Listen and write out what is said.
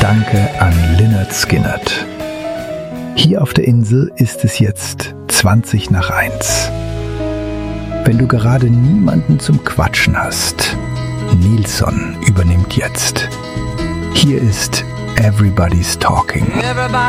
Danke an Lynyrd Skynyrd. Hier auf der Insel ist es jetzt 20 nach 1. Wenn du gerade niemanden zum Quatschen hast, Nilsson übernimmt jetzt. Hier ist Everybody's Talking.